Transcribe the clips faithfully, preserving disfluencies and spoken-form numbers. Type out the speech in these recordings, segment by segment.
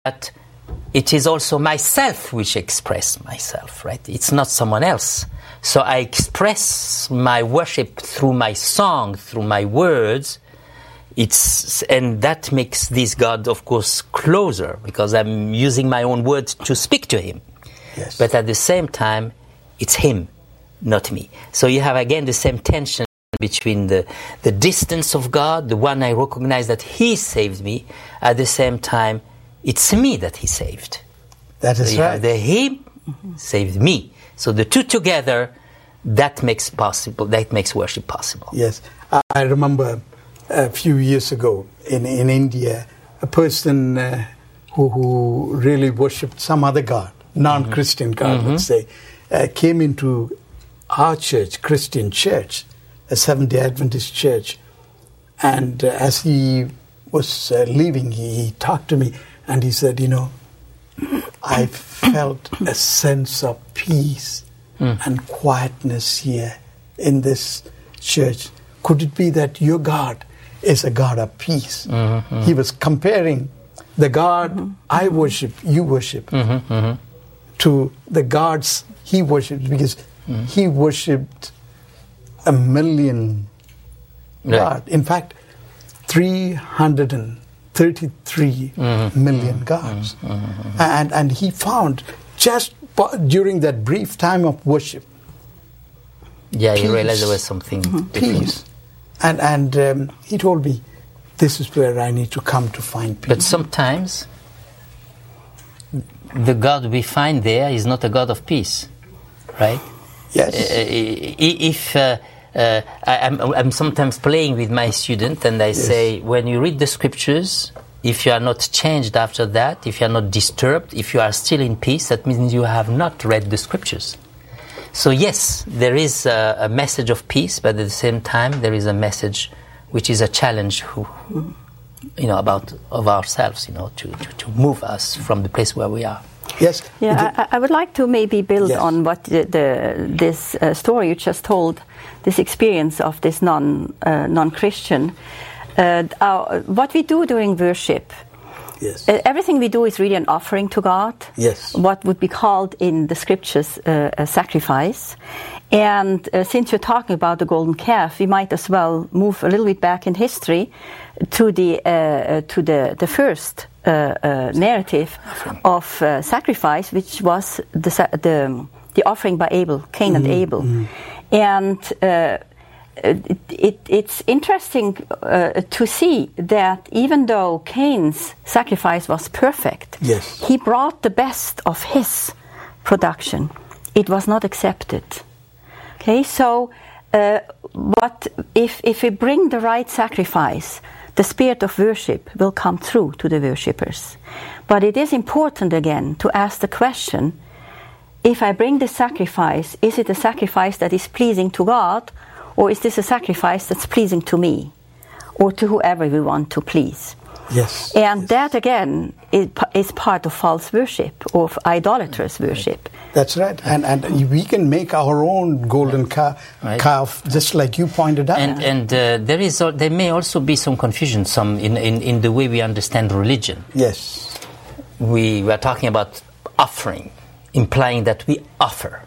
that it is also myself which express myself, right? It's not someone else. So I express my worship through my song, through my words. It's and that makes this God, of course, closer, because I'm using my own words to speak to him. Yes. But at the same time, it's him, not me. So you have again the same tension between the, the distance of God, the one I recognize that he saved me, at the same time, it's me that he saved. That is so right. The him mm-hmm. saved me. So the two together, that makes possible. That makes worship possible. Yes, I remember a few years ago in in India, a person uh, who who really worshipped some other god, non-Christian god, Mm-hmm. let's say, uh, came into our church, Christian church, a Seventh-day Adventist church, and uh, as he was uh, leaving, he, he talked to me. And he said, you know, I felt a sense of peace mm. and quietness here in this church. Could it be that your God is a God of peace? Mm-hmm. He was comparing the God mm-hmm. I worship, you worship, mm-hmm. Mm-hmm. to the gods he worshipped, because mm. he worshipped a million right. gods. In fact, three hundred and thirty-three mm-hmm. million gods. Mm-hmm. And, and he found, just during that brief time of worship, yeah, peace, he realized there was something mm-hmm. different. Peace. And, and um, he told me, this is where I need to come to find peace. But sometimes, the God we find there is not a God of peace, right? Yes. Uh, if... Uh, Uh, I, I'm, I'm sometimes playing with my student, and I yes. say, when you read the scriptures, if you are not changed after that, if you are not disturbed, if you are still in peace, that means you have not read the scriptures. So yes, there is a, a message of peace, but at the same time, there is a message which is a challenge, who, you know, about of ourselves, you know, to, to, to move us from the place where we are. Yes. Yeah, I, I would like to maybe build yes. on what the, the this uh, story you just told, this experience of this non uh, non-Christian. Uh, our, what we do during worship, yes. uh, everything we do is really an offering to God. Yes. What would be called in the scriptures uh, a sacrifice. And uh, since you're talking about the golden calf, we might as well move a little bit back in history to the uh, uh, to the the first uh, uh, narrative of uh, sacrifice, which was the the the offering by Abel, Cain mm-hmm. and Abel, mm-hmm. and uh, it, it, it's interesting uh, to see that even though Cain's sacrifice was perfect, yes. he brought the best of his production. It was not accepted. Okay, so uh, what if if we bring the right sacrifice, the spirit of worship will come through to the worshippers. But it is important again to ask the question, if I bring the sacrifice, is it a sacrifice that is pleasing to God, or is this a sacrifice that's pleasing to me, or to whoever we want to please? Yes. And yes. that again is, is part of false worship, of idolatrous worship. That's right. And and we can make our own golden ca- right. calf, just like you pointed out. And and uh, there is uh, there may also be some confusion some in, in, in the way we understand religion. Yes. We were talking about offering, implying that we offer.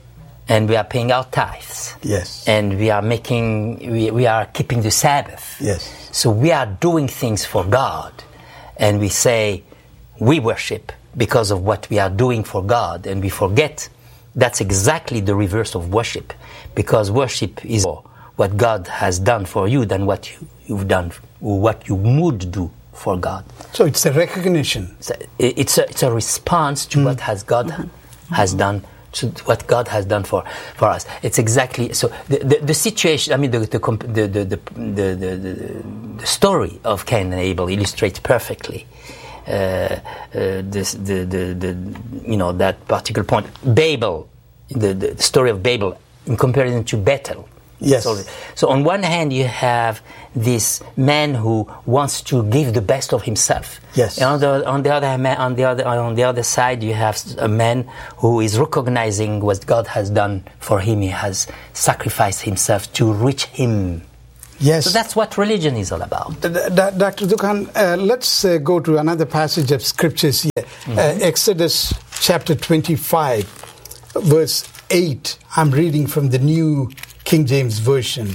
And we are paying our tithes. Yes. And we are making, we, we are keeping the Sabbath. Yes. So we are doing things for God. And we say, we worship because of what we are doing for God. And we forget that's exactly the reverse of worship. Because worship is what God has done for you than what you, you've done, or what you would do for God. So it's a recognition. It's a, it's a, it's a response to mm. what has God mm-hmm. has done. To what God has done for, for us. It's exactly so. The, the, the situation. I mean, the the, the, the, the, the, the, the story of Cain and Abel illustrates perfectly uh, uh, this, the, the the you know that particular point. Babel, the, the story of Babel in comparison to Bethel. Yes. So, so on one hand, you have this man who wants to give the best of himself. Yes. And on the on the other on the other on the other side, you have a man who is recognizing what God has done for him. He has sacrificed himself to reach him. Yes. So that's what religion is all about. D- D- Doctor Dukhan, uh, let's uh, go to another passage of scriptures here. Mm-hmm. Uh, Exodus chapter twenty-five, verse eight. I'm reading from the New King James Version.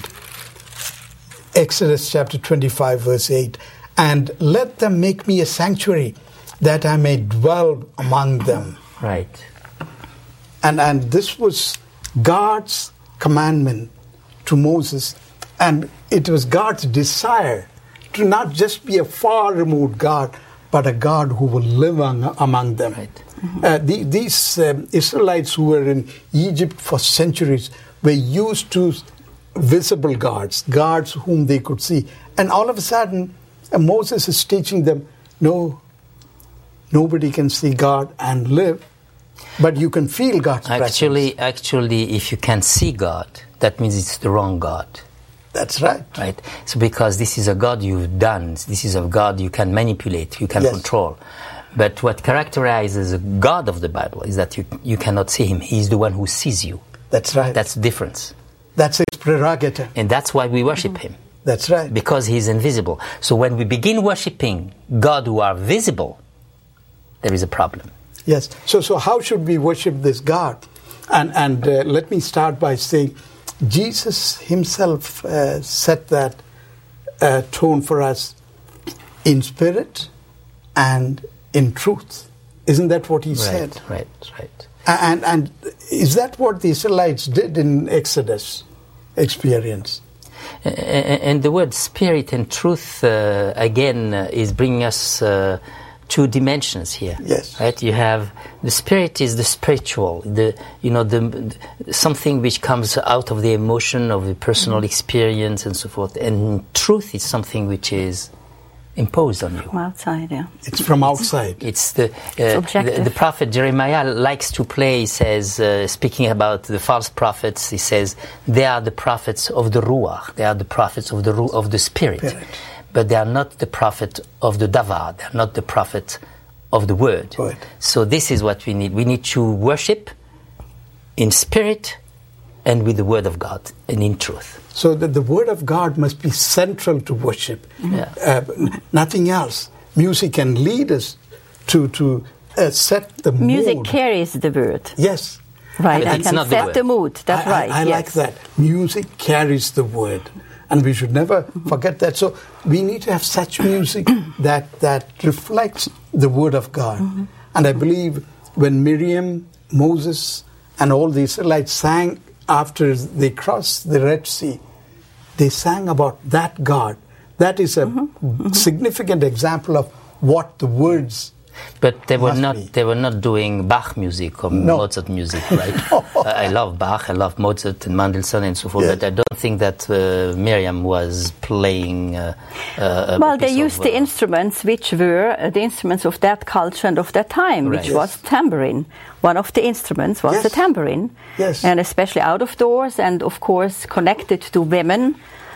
Exodus chapter twenty-five, verse eight. And let them make me a sanctuary, that I may dwell among them. Right. And and this was God's commandment to Moses, and it was God's desire to not just be a far removed God, but a God who will live on, among them. Right. Mm-hmm. Uh, the, these um, Israelites who were in Egypt for centuries were used to visible gods, gods whom they could see. And all of a sudden, uh, Moses is teaching them, no, nobody can see God and live, but you can feel God's actually, presence. Actually, if you can see God, that means it's the wrong God. That's right. Right. So because this is a God you've done, this is a God you can manipulate, you can Yes. control. But what characterizes a God of the Bible is that you you cannot see him. He's the one who sees you. That's right. That's the difference. That's his prerogative. And that's why we worship him. That's right. Because he's invisible. So when we begin worshiping God who are visible, there is a problem. Yes. So, so how should we worship this God? And and uh, let me start by saying, Jesus himself uh, set that uh, tone for us in spirit and in truth. Isn't that what he Right, said? right, right. And and is that what the Israelites did in Exodus experience? A- a- And the word spirit and truth, uh, again, uh, is bringing us uh, two dimensions here. Yes. Right? You have the spirit is the spiritual, the you know the, the something which comes out of the emotion of the personal experience and so forth. And truth is something which is imposed on you. From outside, yeah. It's from outside. It's the, uh, objective. the the prophet Jeremiah likes to play. He says, uh, speaking about the false prophets, he says they are the prophets of the ruach. They are the prophets of the ru- of the spirit, Spirit. but they are not the prophet of the davar. They are not the prophet of the word. Word. So this is what we need. We need to worship in spirit and with the word of God and in truth. So that the word of God must be central to worship. Yeah. Uh, n- nothing else. Music can lead us to to uh, set the Music mood. carries the word. Yes. Right, But I it's can not the set word. the mood. That's I, I- right. I, yes. like that. Music carries the word. And we should never forget that. So we need to have such music that, that reflects the word of God. Mm-hmm. And I believe when Miriam, Moses, and all the Israelites sang after they crossed the Red Sea, they sang about that God. That is a Mm-hmm. significant example of what the words. But they were Must not be. they were not doing Bach music or No. Mozart music, right? I I love Bach, I love Mozart and Mendelssohn and so forth, Yes. but I don't think that uh, Miriam was playing. Uh, uh, a Well, they piece used of, the uh, instruments which were uh, the instruments of that culture and of that time, which Right. was tambourine. One of the instruments was Yes. the tambourine. Yes. And especially out of doors, and of course connected to women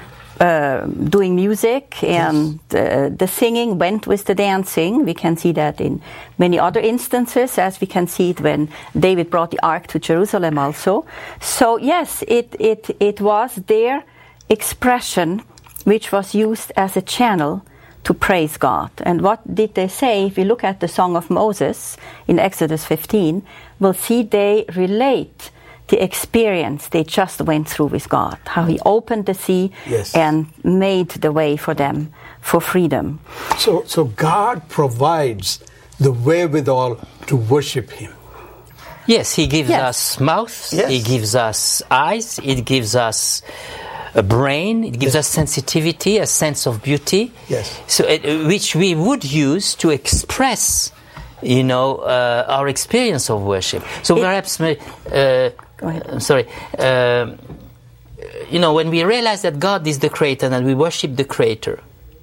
uh, doing music, and uh, the singing went with the dancing. We can see that in many other instances, as we can see it when David brought the ark to Jerusalem also. So yes, it, it, it was their expression which was used as a channel to praise God. And what did they say? If we look at the Song of Moses in Exodus fifteen, we'll see they relate the experience they just went through with God, how he opened the sea Yes. and made the way for them for freedom. So, so God provides the wherewithal to worship him. Yes, he gives Yes. us mouths, Yes. he gives us eyes, it gives us a brain, it gives Yes. us sensitivity, a sense of beauty, Yes. so it, which we would use to express, you know, uh, our experience of worship. So It- perhaps, uh, Go ahead. I'm sorry, um, you know, when we realize that God is the Creator and we worship the Creator,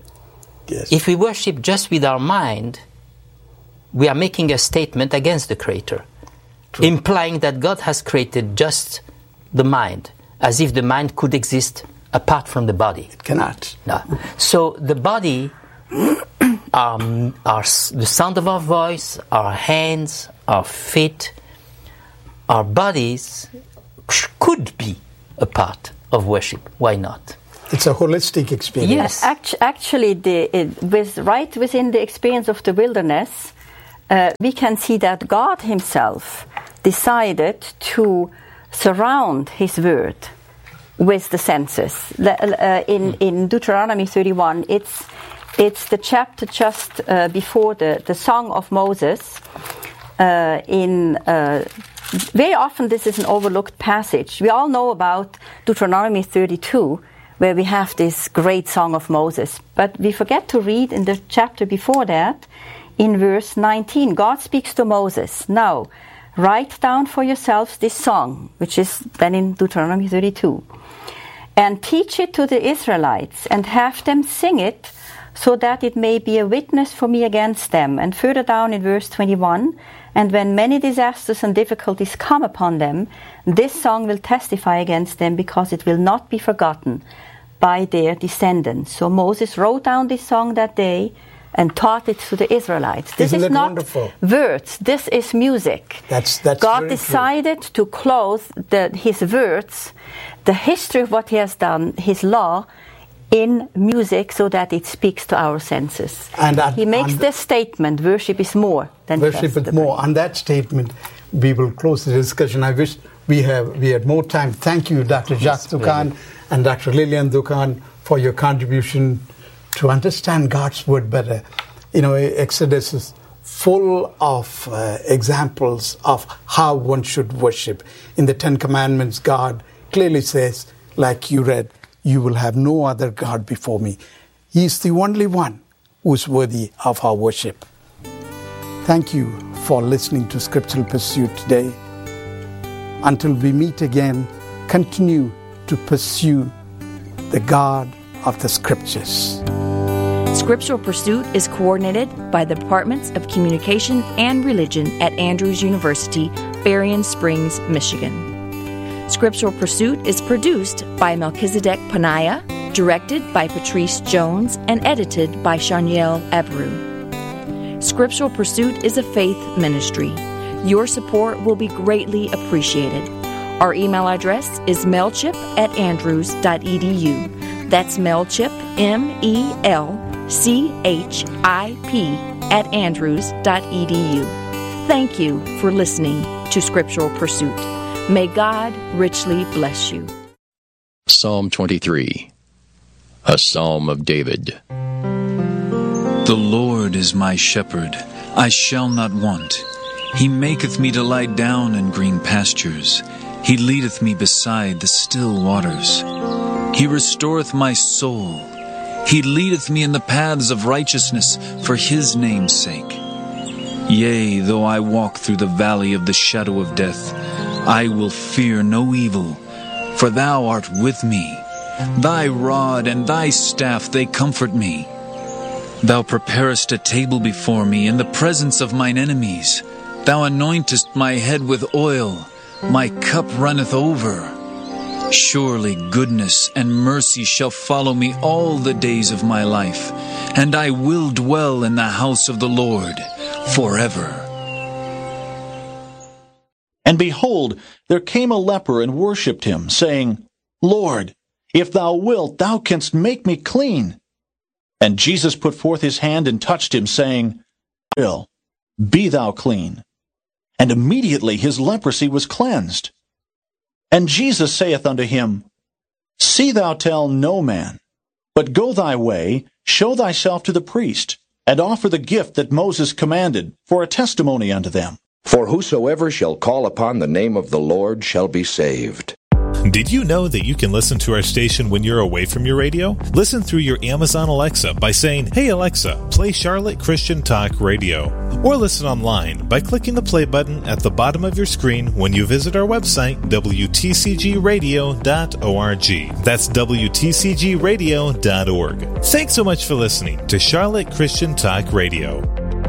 Yes. if we worship just with our mind, we are making a statement against the Creator, implying that God has created just the mind, as if the mind could exist apart from the body. Cannot. No. So the body, um, our, s- the sound of our voice, our hands, our feet, our bodies sh- could be a part of worship. Why not? It's a holistic experience. Yes, act- actually, the, it, with, right within the experience of the wilderness, uh, we can see that God himself decided to surround his word with the senses. Uh, in, in Deuteronomy thirty-one, it's, it's the chapter just uh, before the, the Song of Moses. Uh, in uh, very often this is an overlooked passage. We all know about Deuteronomy thirty-two, where we have this great Song of Moses. But we forget to read in the chapter before that, in verse nineteen, God speaks to Moses, "Now, write down for yourselves this song," which is then in Deuteronomy thirty-two, "and teach it to the Israelites, and have them sing it, so that it may be a witness for me against them." And further down in verse twenty-one, "And when many disasters and difficulties come upon them, this song will testify against them, because it will not be forgotten by their descendants." So Moses wrote down this song that day and taught it to the Israelites. This Isn't is that not wonderful? Words. This is music. That's, that's God very decided true. to clothe the, his words, the history of what he has done, his law, in music, so that it speaks to our senses. And uh, he makes and this statement: worship is more than worship just is the more. praise. On that statement, we will close the discussion. I wish we have we had more time. Thank you, Doctor Jacques Doukhan and Doctor Lilian Doukhan, for your contribution to understand God's word better. You know, Exodus is full of uh, examples of how one should worship. In the Ten Commandments, God clearly says, like you read, "You will have no other God before me." He is the only one who is worthy of our worship. Thank you for listening to Scriptural Pursuit today. Until we meet again, continue to pursue the God of the Scriptures. Scriptural Pursuit is coordinated by the Departments of Communication and Religion at Andrews University, Berrien Springs, Michigan. Scriptural Pursuit is produced by Melchizedek Panaya, directed by Patrice Jones, and edited by Shaniel Abreu. Scriptural Pursuit is a faith ministry. Your support will be greatly appreciated. Our email address is melchip at andrews dot e d u. That's Melchip, M E L C H I P, at andrews dot e d u. Thank you for listening to Scriptural Pursuit. May God richly bless you. Psalm twenty-three, a psalm of David. The Lord is my shepherd, I shall not want. He maketh me to lie down in green pastures. He leadeth me beside the still waters. He restoreth my soul. He leadeth me in the paths of righteousness for his name's sake. Yea, though I walk through the valley of the shadow of death, I will fear no evil, for thou art with me. Thy rod and thy staff, they comfort me. Thou preparest a table before me in the presence of mine enemies. Thou anointest my head with oil. My cup runneth over. Surely goodness and mercy shall follow me all the days of my life, and I will dwell in the house of the Lord forever. And behold, there came a leper and worshipped him, saying, Lord, if thou wilt, thou canst make me clean. And Jesus put forth his hand and touched him, saying, Will, be thou clean. And immediately his leprosy was cleansed. And Jesus saith unto him, See thou tell no man, but go thy way, show thyself to the priest, and offer the gift that Moses commanded, for a testimony unto them. For whosoever shall call upon the name of the Lord shall be saved. Did you know that you can listen to our station when you're away from your radio? Listen through your Amazon Alexa by saying, Hey Alexa, play Charlotte Christian Talk Radio. Or listen online by clicking the play button at the bottom of your screen when you visit our website, w t c g radio dot org. That's w t c g radio dot org. Thanks so much for listening to Charlotte Christian Talk Radio.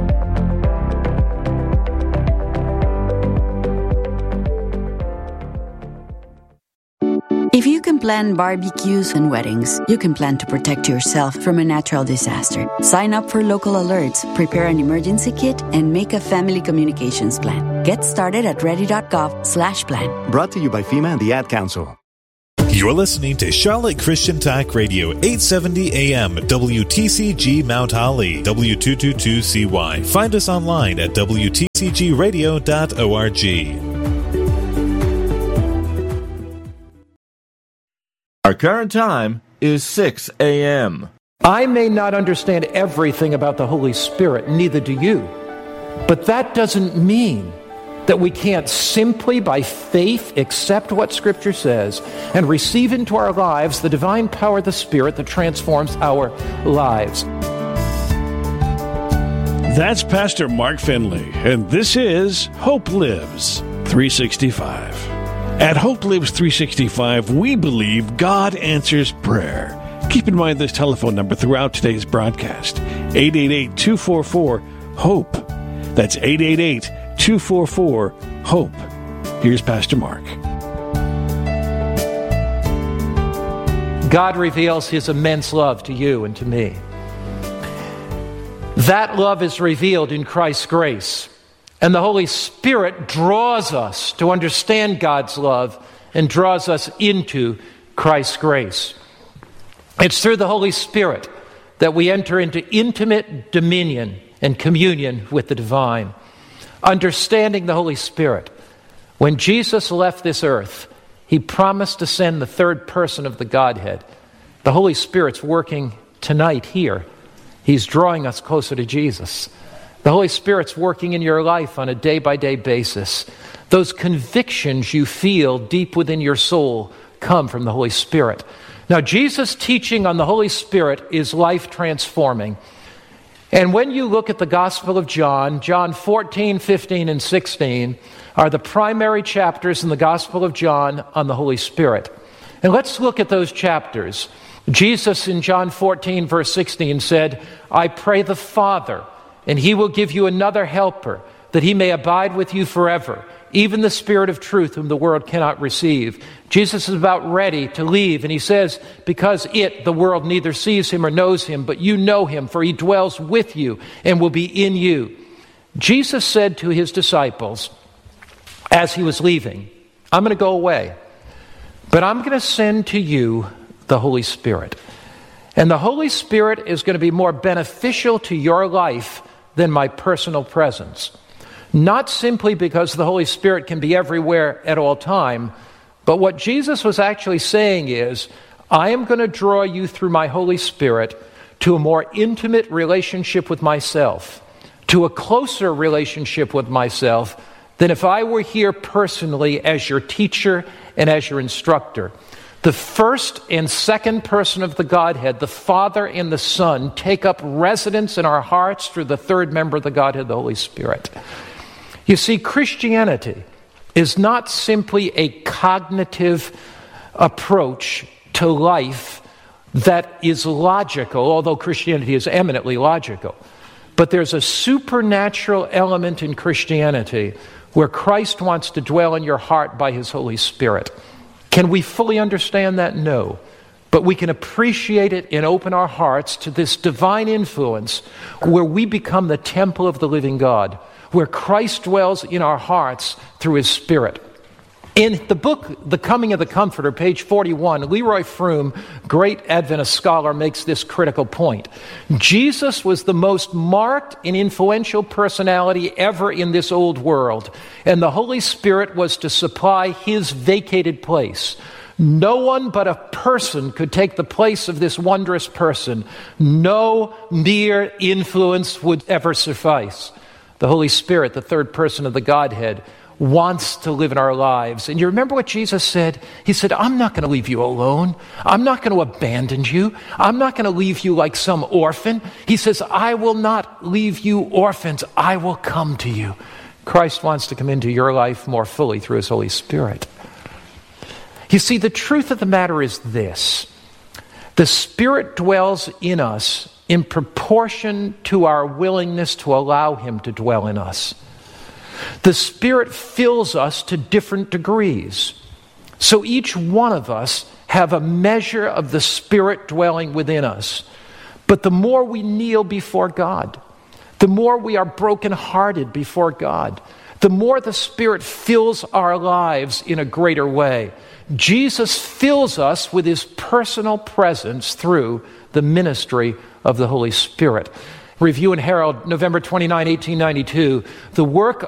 If you can plan barbecues and weddings, you can plan to protect yourself from a natural disaster. Sign up for local alerts, prepare an emergency kit, and make a family communications plan. Get started at ready dot gov slash plan. Brought to you by FEMA and the Ad Council. You're listening to Charlotte Christian Talk Radio, eight seventy A M, W T C G Mount Holly, W two twenty-two C Y. Find us online at W T C G radio dot org. Our current time is six A M. I may not understand everything about the Holy Spirit, neither do you. But that doesn't mean that we can't simply, by faith, accept what Scripture says and receive into our lives the divine power of the Spirit that transforms our lives. That's Pastor Mark Finley, and this is Hope Lives three sixty-five. At Hope Lives three sixty-five, we believe God answers prayer. Keep in mind this telephone number throughout today's broadcast, eight eight eight, two four four, HOPE. That's eight eight eight, two four four, HOPE. Here's Pastor Mark. God reveals His immense love to you and to me. That love is revealed in Christ's grace. And the Holy Spirit draws us to understand God's love and draws us into Christ's grace. It's through the Holy Spirit that we enter into intimate dominion and communion with the divine. Understanding the Holy Spirit. When Jesus left this earth, He promised to send the third person of the Godhead. The Holy Spirit's working tonight here. He's drawing us closer to Jesus. The Holy Spirit's working in your life on a day-by-day basis. Those convictions you feel deep within your soul come from the Holy Spirit. Now, Jesus' teaching on the Holy Spirit is life-transforming. And when you look at the Gospel of John, John fourteen, fifteen, and sixteen are the primary chapters in the Gospel of John on the Holy Spirit. And let's look at those chapters. Jesus in John fourteen, verse sixteen said, I pray the Father, and He will give you another helper, that He may abide with you forever, even the Spirit of truth whom the world cannot receive. Jesus is about ready to leave, and He says, because it, the world, neither sees Him or knows Him, but you know Him, for He dwells with you and will be in you. Jesus said to His disciples, as He was leaving, I'm going to go away, but I'm going to send to you the Holy Spirit. And the Holy Spirit is going to be more beneficial to your life than my personal presence. Not simply because the Holy Spirit can be everywhere at all time, but what Jesus was actually saying is, I am going to draw you through my Holy Spirit to a more intimate relationship with myself, to a closer relationship with myself than if I were here personally as your teacher and as your instructor. The first and second person of the Godhead, the Father and the Son, take up residence in our hearts through the third member of the Godhead, the Holy Spirit. You see, Christianity is not simply a cognitive approach to life that is logical, although Christianity is eminently logical. But there's a supernatural element in Christianity where Christ wants to dwell in your heart by His Holy Spirit. Can we fully understand that? No. But we can appreciate it and open our hearts to this divine influence where we become the temple of the living God, where Christ dwells in our hearts through His Spirit. In the book, The Coming of the Comforter, page forty-one, Leroy Froome, great Adventist scholar, makes this critical point. Jesus was the most marked and influential personality ever in this old world, and the Holy Spirit was to supply His vacated place. No one but a person could take the place of this wondrous person. No mere influence would ever suffice. The Holy Spirit, the third person of the Godhead, wants to live in our lives. And you remember what Jesus said? He said, I'm not going to leave you alone. I'm not going to abandon you. I'm not going to leave you like some orphan. He says, I will not leave you orphans. I will come to you. Christ wants to come into your life more fully through His Holy Spirit. You see, the truth of the matter is this. The Spirit dwells in us in proportion to our willingness to allow Him to dwell in us. The Spirit fills us to different degrees. So each one of us have a measure of the Spirit dwelling within us. But the more we kneel before God, the more we are brokenhearted before God, the more the Spirit fills our lives in a greater way. Jesus fills us with his personal presence through the ministry of the Holy Spirit. Review and Herald, November twenty-ninth, eighteen ninety-two. The work